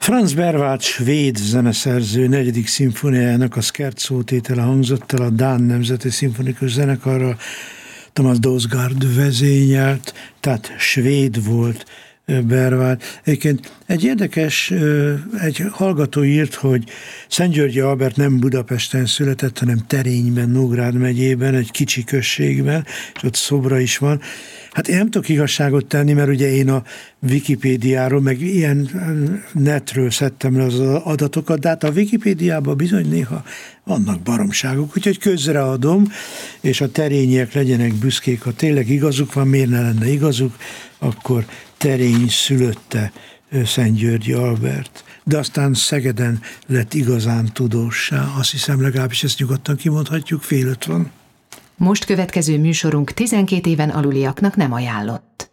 Franz Berwald svéd zeneszerző 4. szimfóniájának a Scherzo tétele hangzott el a Dán Nemzeti Szimfonikus Zenekarral. Thomas Dausgaard vezényelt, tehát svéd volt Berwald. Egyébként egy érdekes, egy hallgató írt, hogy Szentgyörgyi Albert nem Budapesten született, hanem Terényben, Nógrád megyében, egy kicsi községben, és ott szobra is van. Hát én nem tudok igazságot tenni, mert ugye én a Wikipédiáról, meg ilyen netről szedtem le az adatokat, de hát a Wikipédiában bizony néha vannak baromságok, úgyhogy közreadom, és a terényiek legyenek büszkék, ha tényleg igazuk van, miért ne lenne igazuk, akkor Terény szülötte Szentgyörgyi Albert. De aztán Szegeden lett igazán tudóssá, azt hiszem legalábbis ezt nyugodtan kimondhatjuk, 4:50. Most következő műsorunk 12 éven aluliaknak nem ajánlott.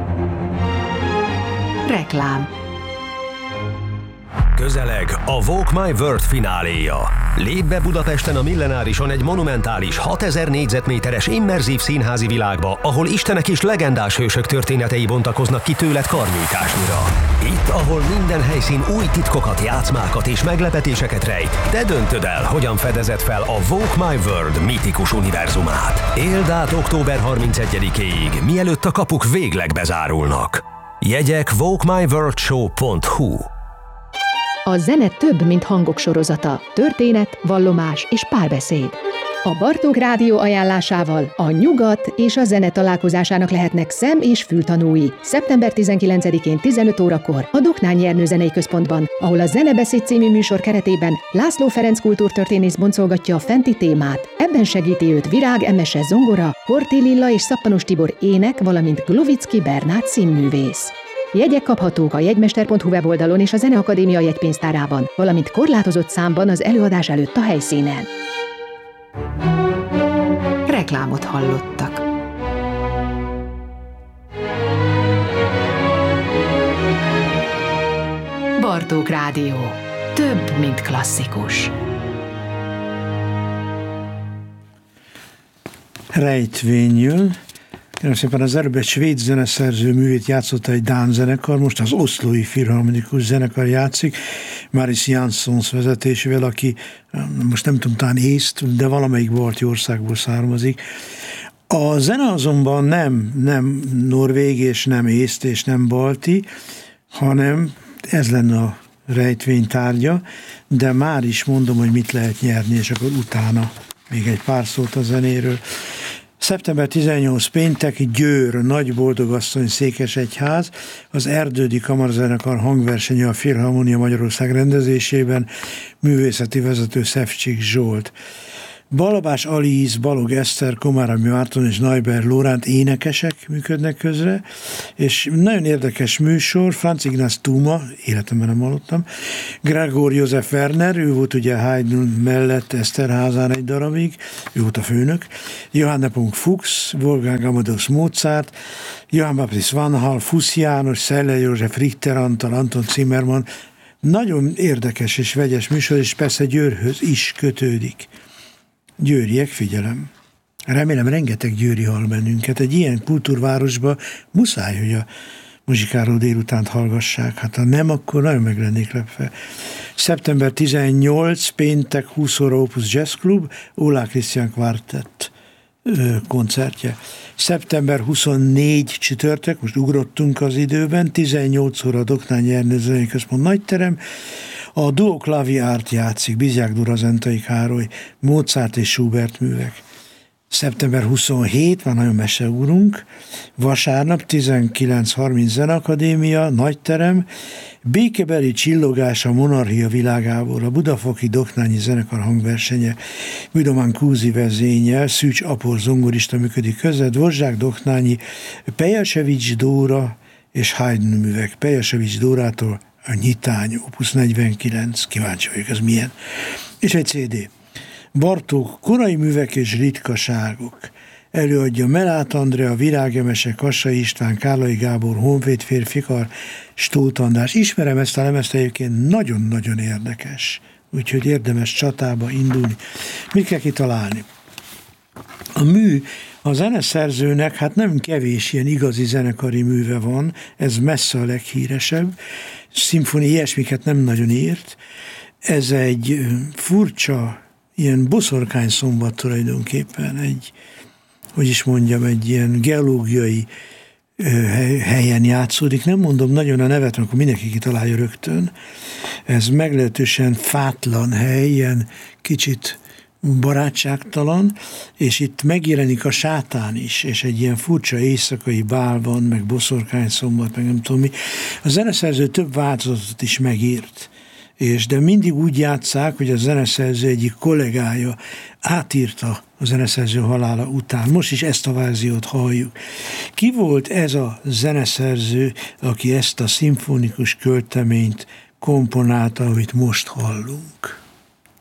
Reklám. Közeleg a Walk My World fináléja. Lépj be Budapesten a Millenárison egy monumentális 6000 négyzetméteres immerzív színházi világba, ahol istenek és legendás hősök történetei bontakoznak ki tőled karnyújtásnyira. Itt, ahol minden helyszín új titkokat, játszmákat és meglepetéseket rejt, te döntöd el, hogyan fedezed fel a Walk My World mítikus univerzumát. Éld át október 31-éig, mielőtt a kapuk végleg bezárulnak. Jegyek walkmyworldshow.hu. A zene több, mint hangok sorozata, történet, vallomás és párbeszéd. A Bartók Rádió ajánlásával a nyugat és a zene találkozásának lehetnek szem- és fültanúi. Szeptember 19-én 15 órakor a Doknányi Ernő Zenei Központban, ahol a Zenebeszéd című műsor keretében László Ferenc kultúrtörténész boncolgatja a fenti témát. Ebben segíti őt Virág Emese zongora, Horthy Lilla és Szappanos Tibor ének, valamint Glovicki Bernát színművész. Jegyek kaphatók a jegymester.hu weboldalon és a Zeneakadémia jegypénztárában, valamint korlátozott számban az előadás előtt a helyszínen. Reklámot hallottak. Bartók Rádió. Több, mint klasszikus. Rejtvény jön. Kérem szépen, az előbb egy svéd zeneszerző művét játszotta egy dán zenekar, most az Oszlói Filharmonikus Zenekar játszik, Maris Janssons vezetésével, aki most nem tudom, talán észt, de valamelyik balti országból származik. A zene azonban nem norvég, és nem észt, és nem balti, hanem ez lenne a rejtvény tárgya, de már is mondom, hogy mit lehet nyerni, és akkor utána még egy pár szót a zenéről. Szeptember 18 péntek, Győr, Nagyboldogasszony Székesegyház, az Erdődi Kamarazenekar hangversenye a Filharmonia Magyarország rendezésében, művészeti vezető Szefcsik Zsolt. Balabás Alíz, Balog Eszter, Komáromi Márton és Najber Lóránt énekesek működnek közre, és nagyon érdekes műsor, Franz Ignaz Tuma, életemben nem hallottam, Gregor József Werner, ő volt ugye Haydn mellett Eszterházán egy darabig, ő volt a főnök, Johann Nepomuk Fuchs, Wolfgang Amadeus Mozart, Johann Baptist van Hall, Fusz János, Szeller József, Richter Antal, Anton Zimmermann, nagyon érdekes és vegyes műsor, és persze Győrhöz is kötődik. Győriek, figyelem. Remélem rengeteg győri hall bennünket. Egy ilyen kultúrvárosba muszáj, hogy a muzsikáról délutánt hallgassák. Hát ha nem, akkor nagyon meg lennék lepve. Szeptember 18, péntek, 20 óra Opus Jazz Club, Olah Christian Quartett koncertje. Szeptember 24 csütörtök, most ugrottunk az időben, 18 óra Doknányi Ernő Zenei Központ nagyterem, a Duo Klaviárt játszik, Bizják Dura, Zentai Károly, Mozart és Schubert művek. Szeptember 27, már nagyon meseugrunk, vasárnap 19:30 Zeneakadémia, nagyterem, Békebeli csillogás a monarchia világából, a Budafoki Doknányi Zenekar hangversenye, Budomán Kúzi vezényel, Szűcs Apor zongorista működik közre, Dvorzsák Doknányi, Pejasevics Dóra és Haydn művek, Pejasevics Dórától a Nyitány, Opus 49, kíváncsi vagyok, ez milyen. És egy CD. Bartók korai művek és ritkaságok. Előadja Melát Andrea, Virág Emese, Kassai István, Kárlai Gábor, Honvéd Férfikar, Stóth András. Ismerem ezt a lemezt, egyébként nagyon-nagyon érdekes. Úgyhogy érdemes csatába indulni. Mit kell kitalálni? A mű A zeneszerzőnek hát nem kevés ilyen igazi zenekari műve van, ez messze a leghíresebb. Szimfoni ilyesmiket nem nagyon írt. Ez egy furcsa, ilyen boszorkányszombat tulajdonképpen, egy ilyen geológiai helyen játszódik. Nem mondom nagyon a nevet, akkor mindenki kitalálja rögtön. Ez meglehetősen fátlan hely, ilyen kicsit barátságtalan, és itt megjelenik a sátán is, és egy ilyen furcsa éjszakai bál van, meg boszorkányszombat, meg nem tudom mi. A zeneszerző több változatot is megírt, de mindig úgy játsszák, hogy a zeneszerző egyik kollégája átírta a zeneszerző halála után. Most is ezt a verziót halljuk. Ki volt ez a zeneszerző, aki ezt a szimfonikus költeményt komponálta, amit most hallunk?